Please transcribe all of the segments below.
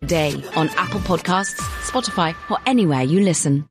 day on Apple Podcasts, Spotify, or anywhere you listen.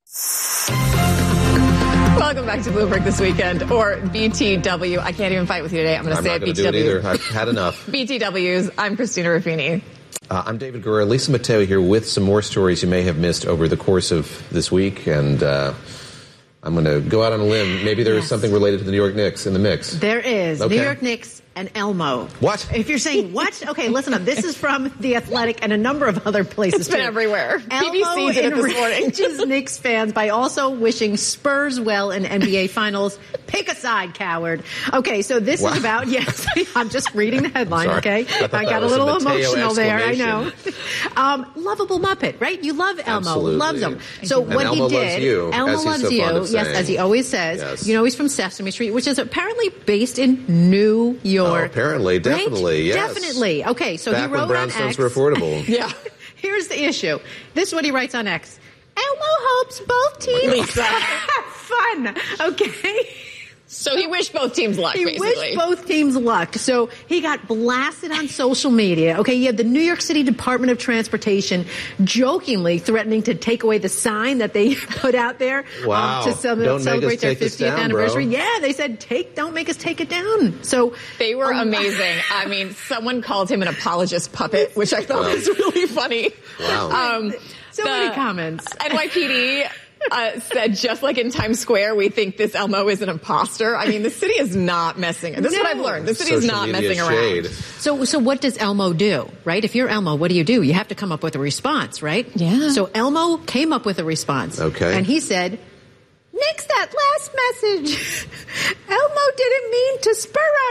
Welcome back to Bloomberg This Weekend, or BTW. I can't even fight with you today. I'm going to say it, BTW. I'm not going to do it either. I've had enough. BTWs. I'm Christina Ruffini. I'm David Gura. Lisa Mateo here with some more stories you may have missed over the course of this week. And I'm going to go out on a limb. Maybe there is something related to the New York Knicks in the mix. There is. Okay. New York Knicks and Elmo. What? If you're saying what? Okay, listen up. This is from The Athletic and a number of other places. It's been everywhere. Elmo BBC did it this morning. enrages Knicks fans by also wishing Spurs well in NBA Finals. Pick a side, coward. Okay, so this is about, yes, I'm just reading the headline, Sorry. okay? I got a little emotional there, I know. Lovable Muppet, right? You love Elmo. Absolutely. Loves him. So and what Elmo he did, loves you, Elmo as he's loves so you, fond of yes, saying. as he always says. Yes. You know, he's from Sesame Street, which is apparently based in New York. Oh, apparently, definitely, right? yes. Definitely. Okay, so Back he wrote when on brownstones X. were affordable. Yeah. Here's the issue. This is what he writes on X. Elmo hopes both teams have fun. Okay. So he wished both teams luck, basically. He wished both teams luck. So he got blasted on social media. Okay, you have the New York City Department of Transportation jokingly threatening to take away the sign that they put out there Wow. to celebrate their 50th anniversary. Bro. Yeah, they said, don't make us take it down. So they were amazing. I mean, someone called him an apologist puppet, which I thought was really funny. Wow. So many comments. NYPD said, just like in Times Square, we think this Elmo is an imposter. I mean, the city is not messing. This is what I've learned. The city is not messing around. So what does Elmo do, right? If you're Elmo, what do? You have to come up with a response, right? Yeah. So Elmo came up with a response. Okay. And he said, nix that last message. Elmo didn't mean to spur